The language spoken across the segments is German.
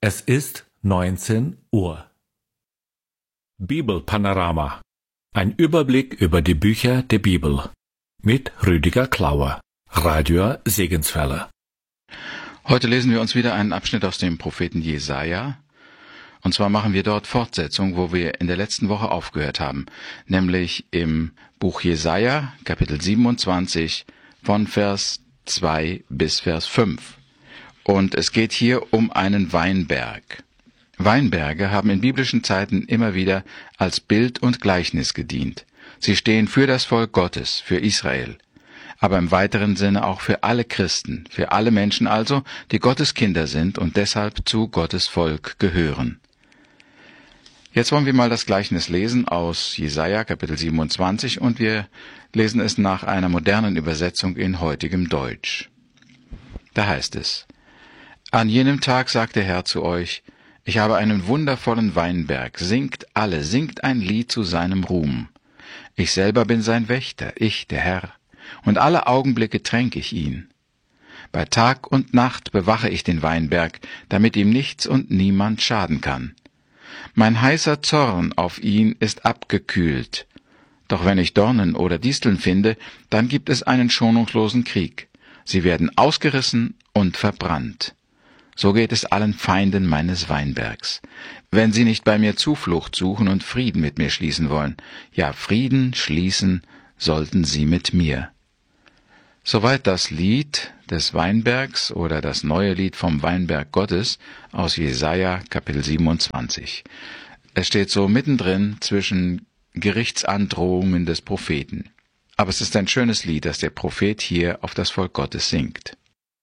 Es ist 19 Uhr. Bibelpanorama. Ein Überblick über die Bücher der Bibel. Mit Rüdiger Klauer. Radio Segenswelle. Heute lesen wir uns wieder einen Abschnitt aus dem Propheten Jesaja. Und zwar machen wir dort Fortsetzung, wo wir in der letzten Woche aufgehört haben. Nämlich im Buch Jesaja, Kapitel 27, von Vers 2 bis Vers 5. Und es geht hier um einen Weinberg. Weinberge haben in biblischen Zeiten immer wieder als Bild und Gleichnis gedient. Sie stehen für das Volk Gottes, für Israel, aber im weiteren Sinne auch für alle Christen, für alle Menschen also, die Gottes Kinder sind und deshalb zu Gottes Volk gehören. Jetzt wollen wir mal das Gleichnis lesen aus Jesaja, Kapitel 27, und wir lesen es nach einer modernen Übersetzung in heutigem Deutsch. Da heißt es: An jenem Tag sagt der Herr zu euch: Ich habe einen wundervollen Weinberg, singt alle, singt ein Lied zu seinem Ruhm. Ich selber bin sein Wächter, ich, der Herr, und alle Augenblicke tränke ich ihn. Bei Tag und Nacht bewache ich den Weinberg, damit ihm nichts und niemand schaden kann. Mein heißer Zorn auf ihn ist abgekühlt. Doch wenn ich Dornen oder Disteln finde, dann gibt es einen schonungslosen Krieg. Sie werden ausgerissen und verbrannt. So geht es allen Feinden meines Weinbergs, wenn sie nicht bei mir Zuflucht suchen und Frieden mit mir schließen wollen. Ja, Frieden schließen sollten sie mit mir. Soweit das Lied des Weinbergs oder das neue Lied vom Weinberg Gottes aus Jesaja Kapitel 27. Es steht so mittendrin zwischen Gerichtsandrohungen des Propheten. Aber es ist ein schönes Lied, das der Prophet hier auf das Volk Gottes singt.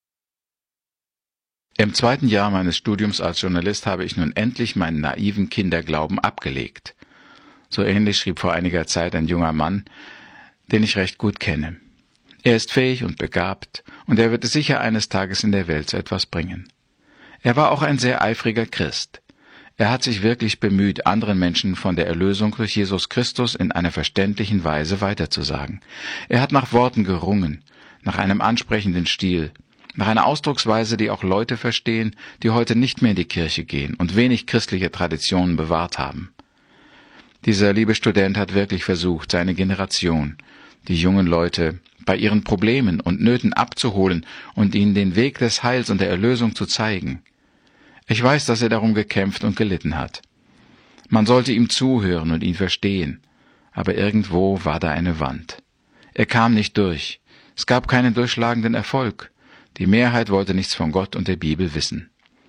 Im 2. Jahr meines Studiums als Journalist habe ich nun endlich meinen naiven Kinderglauben abgelegt. So ähnlich schrieb vor einiger Zeit ein junger Mann, den ich recht gut kenne. Er ist fähig und begabt, und er wird es sicher eines Tages in der Welt zu etwas bringen. Er war auch ein sehr eifriger Christ. Er hat sich wirklich bemüht, anderen Menschen von der Erlösung durch Jesus Christus in einer verständlichen Weise weiterzusagen. Er hat nach Worten gerungen, nach einem ansprechenden Stil, nach einer Ausdrucksweise, die auch Leute verstehen, die heute nicht mehr in die Kirche gehen und wenig christliche Traditionen bewahrt haben. Dieser liebe Student hat wirklich versucht, seine Generation, die jungen Leute, bei ihren Problemen und Nöten abzuholen und ihnen den Weg des Heils und der Erlösung zu zeigen. Ich weiß, dass er darum gekämpft und gelitten hat. Man sollte ihm zuhören und ihn verstehen, aber irgendwo war da eine Wand. Er kam nicht durch. Es gab keinen durchschlagenden Erfolg. Die Mehrheit wollte nichts von Gott und der Bibel wissen.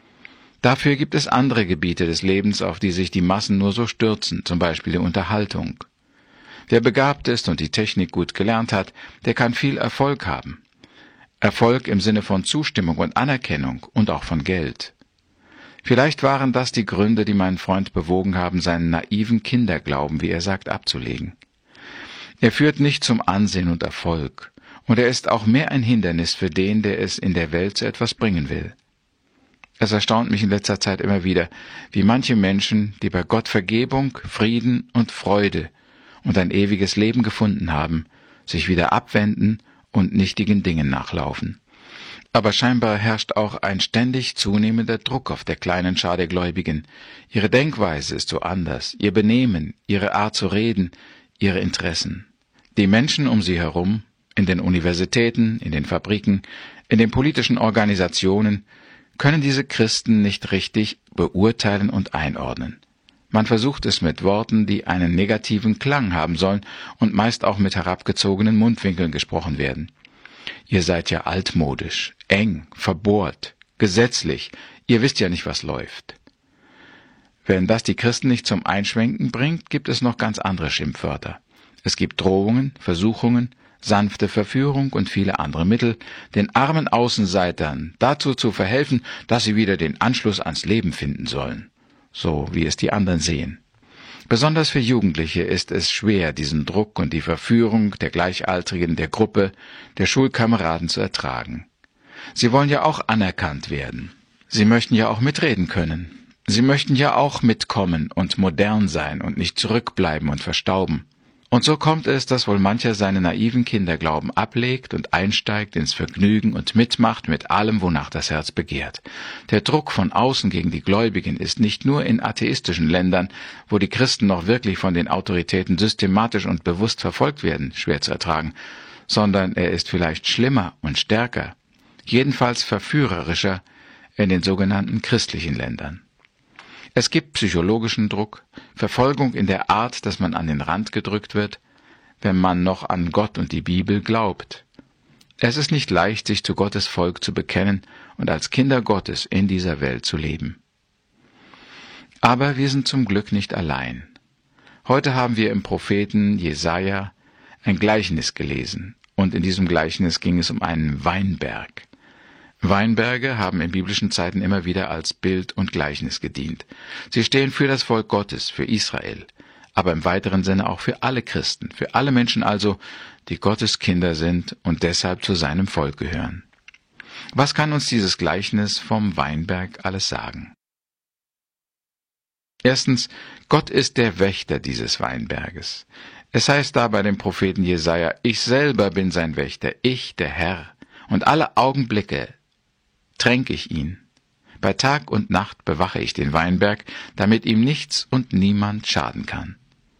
Dafür gibt es andere Gebiete des Lebens, auf die sich die Massen nur so stürzen, zum Beispiel die Unterhaltung. Wer begabt ist und die Technik gut gelernt hat, der kann viel Erfolg haben. Erfolg im Sinne von Zustimmung und Anerkennung und auch von Geld. Vielleicht waren das die Gründe, die meinen Freund bewogen haben, seinen naiven Kinderglauben, wie er sagt, abzulegen. Er führt nicht zum Ansehen und Erfolg, und er ist auch mehr ein Hindernis für den, der es in der Welt zu etwas bringen will. Es erstaunt mich in letzter Zeit immer wieder, wie manche Menschen, die bei Gott Vergebung, Frieden und Freude und ein ewiges Leben gefunden haben, sich wieder abwenden und nichtigen Dingen nachlaufen. Aber scheinbar herrscht auch ein ständig zunehmender Druck auf der kleinen Schar der Gläubigen. Ihre Denkweise ist so anders, ihr Benehmen, ihre Art zu reden, ihre Interessen. Die Menschen um sie herum, in den Universitäten, in den Fabriken, in den politischen Organisationen, können diese Christen nicht richtig beurteilen und einordnen. Man versucht es mit Worten, die einen negativen Klang haben sollen und meist auch mit herabgezogenen Mundwinkeln gesprochen werden. Ihr seid ja altmodisch, eng, verbohrt, gesetzlich, ihr wisst ja nicht, was läuft. Wenn das die Christen nicht zum Einschwenken bringt, gibt es noch ganz andere Schimpfwörter. Es gibt Drohungen, Versuchungen, sanfte Verführung und viele andere Mittel, den armen Außenseitern dazu zu verhelfen, dass sie wieder den Anschluss ans Leben finden sollen. So wie es die anderen sehen. Besonders für Jugendliche ist es schwer, diesen Druck und die Verführung der Gleichaltrigen, der Gruppe, der Schulkameraden zu ertragen. Sie wollen ja auch anerkannt werden. Sie möchten ja auch mitreden können. Sie möchten ja auch mitkommen und modern sein und nicht zurückbleiben und verstauben. Und so kommt es, dass wohl mancher seinen naiven Kinderglauben ablegt und einsteigt ins Vergnügen und mitmacht mit allem, wonach das Herz begehrt. Der Druck von außen gegen die Gläubigen ist nicht nur in atheistischen Ländern, wo die Christen noch wirklich von den Autoritäten systematisch und bewusst verfolgt werden, schwer zu ertragen, sondern er ist vielleicht schlimmer und stärker, jedenfalls verführerischer in den sogenannten christlichen Ländern. Es gibt psychologischen Druck, Verfolgung in der Art, dass man an den Rand gedrückt wird, wenn man noch an Gott und die Bibel glaubt. Es ist nicht leicht, sich zu Gottes Volk zu bekennen und als Kinder Gottes in dieser Welt zu leben. Aber wir sind zum Glück nicht allein. Heute haben wir im Propheten Jesaja ein Gleichnis gelesen, und in diesem Gleichnis ging es um einen Weinberg. Weinberge haben in biblischen Zeiten immer wieder als Bild und Gleichnis gedient. Sie stehen für das Volk Gottes, für Israel, aber im weiteren Sinne auch für alle Christen, für alle Menschen also, die Gottes Kinder sind und deshalb zu seinem Volk gehören. Was kann uns dieses Gleichnis vom Weinberg alles sagen? Erstens, Gott ist der Wächter dieses Weinberges. Es heißt da bei dem Propheten Jesaja: Ich selber bin sein Wächter, ich, der Herr, und alle Augenblicke tränke ich ihn. Bei Tag und Nacht bewache ich den Weinberg, damit ihm nichts und niemand schaden kann.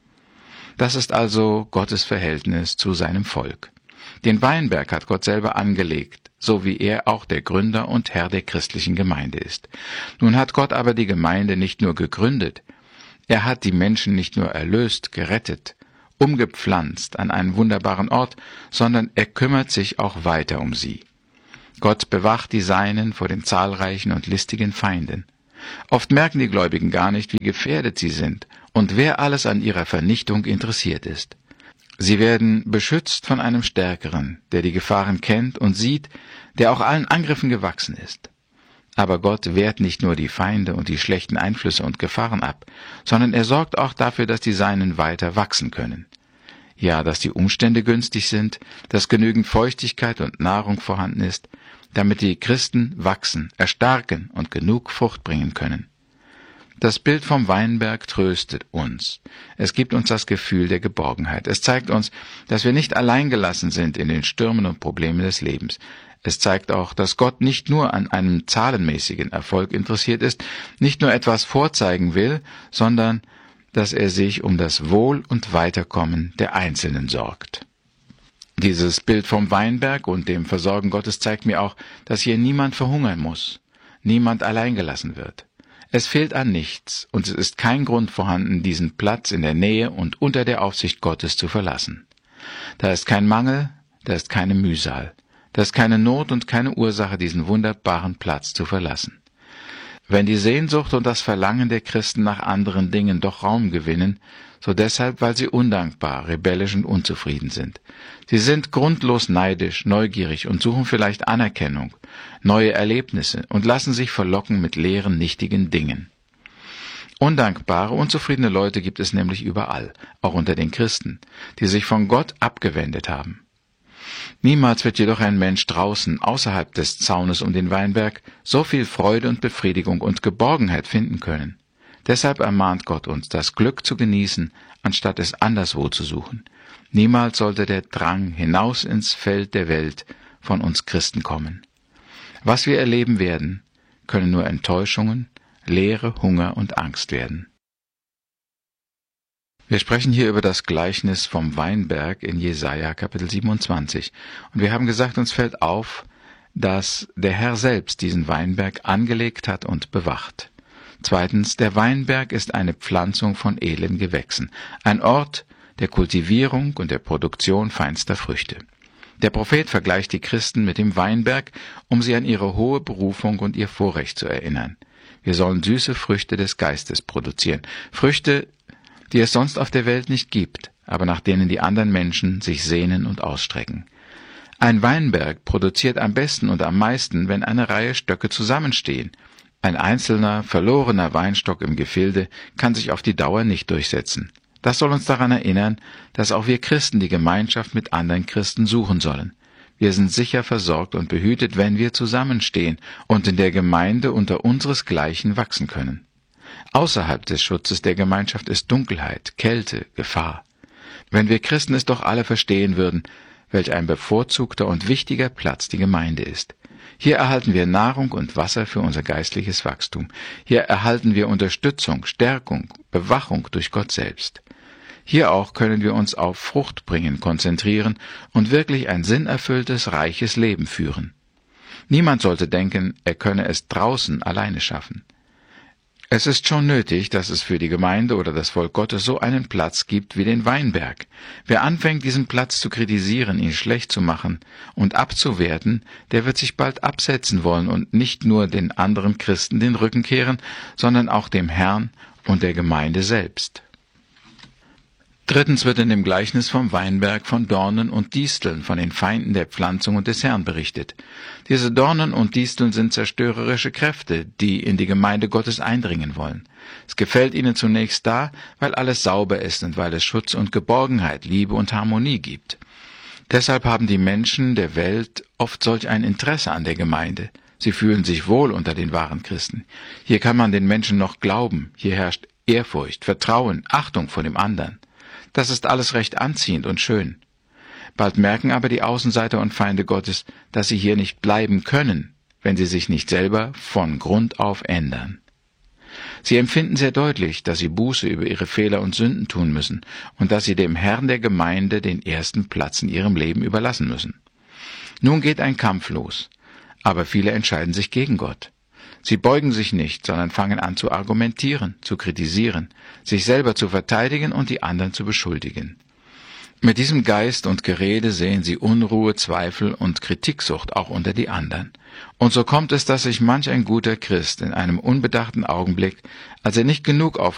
Das ist also Gottes Verhältnis zu seinem Volk. Den Weinberg hat Gott selber angelegt, so wie er auch der Gründer und Herr der christlichen Gemeinde ist. Nun hat Gott aber die Gemeinde nicht nur gegründet, er hat die Menschen nicht nur erlöst, gerettet, umgepflanzt an einen wunderbaren Ort, sondern er kümmert sich auch weiter um sie. Gott bewacht die Seinen vor den zahlreichen und listigen Feinden. Oft merken die Gläubigen gar nicht, wie gefährdet sie sind und wer alles an ihrer Vernichtung interessiert ist. Sie werden beschützt von einem Stärkeren, der die Gefahren kennt und sieht, der auch allen Angriffen gewachsen ist. Aber Gott wehrt nicht nur die Feinde und die schlechten Einflüsse und Gefahren ab, sondern er sorgt auch dafür, dass die Seinen weiter wachsen können. Ja, dass die Umstände günstig sind, dass genügend Feuchtigkeit und Nahrung vorhanden ist, damit die Christen wachsen, erstarken und genug Frucht bringen können. Das Bild vom Weinberg tröstet uns. Es gibt uns das Gefühl der Geborgenheit. Es zeigt uns, dass wir nicht allein gelassen sind in den Stürmen und Problemen des Lebens. Es zeigt auch, dass Gott nicht nur an einem zahlenmäßigen Erfolg interessiert ist, nicht nur etwas vorzeigen will, sondern dass er sich um das Wohl und Weiterkommen der Einzelnen sorgt. Dieses Bild vom Weinberg und dem Versorgen Gottes zeigt mir auch, dass hier niemand verhungern muss, niemand allein gelassen wird. Es fehlt an nichts und es ist kein Grund vorhanden, diesen Platz in der Nähe und unter der Aufsicht Gottes zu verlassen. Da ist kein Mangel, da ist keine Mühsal, da ist keine Not und keine Ursache, diesen wunderbaren Platz zu verlassen. Wenn die Sehnsucht und das Verlangen der Christen nach anderen Dingen doch Raum gewinnen, so deshalb, weil sie undankbar, rebellisch und unzufrieden sind. Sie sind grundlos neidisch, neugierig und suchen vielleicht Anerkennung, neue Erlebnisse und lassen sich verlocken mit leeren, nichtigen Dingen. Undankbare, unzufriedene Leute gibt es nämlich überall, auch unter den Christen, die sich von Gott abgewendet haben. Niemals wird jedoch ein Mensch draußen, außerhalb des Zaunes um den Weinberg, so viel Freude und Befriedigung und Geborgenheit finden können. Deshalb ermahnt Gott uns, das Glück zu genießen, anstatt es anderswo zu suchen. Niemals sollte der Drang hinaus ins Feld der Welt von uns Christen kommen. Was wir erleben werden, können nur Enttäuschungen, Leere, Hunger und Angst werden. Wir sprechen hier über das Gleichnis vom Weinberg in Jesaja Kapitel 27. Und wir haben gesagt, uns fällt auf, dass der Herr selbst diesen Weinberg angelegt hat und bewacht. Zweitens, der Weinberg ist eine Pflanzung von edlen Gewächsen, ein Ort der Kultivierung und der Produktion feinster Früchte. Der Prophet vergleicht die Christen mit dem Weinberg, um sie an ihre hohe Berufung und ihr Vorrecht zu erinnern. Wir sollen süße Früchte des Geistes produzieren, Früchte, die es sonst auf der Welt nicht gibt, aber nach denen die anderen Menschen sich sehnen und ausstrecken. Ein Weinberg produziert am besten und am meisten, wenn eine Reihe Stöcke zusammenstehen. Ein einzelner, verlorener Weinstock im Gefilde kann sich auf die Dauer nicht durchsetzen. Das soll uns daran erinnern, dass auch wir Christen die Gemeinschaft mit anderen Christen suchen sollen. Wir sind sicher versorgt und behütet, wenn wir zusammenstehen und in der Gemeinde unter unseresgleichen wachsen können. Außerhalb des Schutzes der Gemeinschaft ist Dunkelheit, Kälte, Gefahr. Wenn wir Christen es doch alle verstehen würden, welch ein bevorzugter und wichtiger Platz die Gemeinde ist. Hier erhalten wir Nahrung und Wasser für unser geistliches Wachstum. Hier erhalten wir Unterstützung, Stärkung, Bewachung durch Gott selbst. Hier auch können wir uns auf Fruchtbringen konzentrieren und wirklich ein sinnerfülltes, reiches Leben führen. Niemand sollte denken, er könne es draußen alleine schaffen. Es ist schon nötig, dass es für die Gemeinde oder das Volk Gottes so einen Platz gibt wie den Weinberg. Wer anfängt, diesen Platz zu kritisieren, ihn schlecht zu machen und abzuwerten, der wird sich bald absetzen wollen und nicht nur den anderen Christen den Rücken kehren, sondern auch dem Herrn und der Gemeinde selbst. Drittens wird in dem Gleichnis vom Weinberg von Dornen und Disteln, von den Feinden der Pflanzung und des Herrn berichtet. Diese Dornen und Disteln sind zerstörerische Kräfte, die in die Gemeinde Gottes eindringen wollen. Es gefällt ihnen zunächst da, weil alles sauber ist und weil es Schutz und Geborgenheit, Liebe und Harmonie gibt. Deshalb haben die Menschen der Welt oft solch ein Interesse an der Gemeinde. Sie fühlen sich wohl unter den wahren Christen. Hier kann man den Menschen noch glauben, hier herrscht Ehrfurcht, Vertrauen, Achtung vor dem anderen. Das ist alles recht anziehend und schön. Bald merken aber die Außenseiter und Feinde Gottes, dass sie hier nicht bleiben können, wenn sie sich nicht selber von Grund auf ändern. Sie empfinden sehr deutlich, dass sie Buße über ihre Fehler und Sünden tun müssen und dass sie dem Herrn der Gemeinde den ersten Platz in ihrem Leben überlassen müssen. Nun geht ein Kampf los, aber viele entscheiden sich gegen Gott. Sie beugen sich nicht, sondern fangen an zu argumentieren, zu kritisieren, sich selber zu verteidigen und die anderen zu beschuldigen. Mit diesem Geist und Gerede sehen sie Unruhe, Zweifel und Kritiksucht auch unter die anderen. Und so kommt es, dass sich manch ein guter Christ in einem unbedachten Augenblick, als er nicht genug auf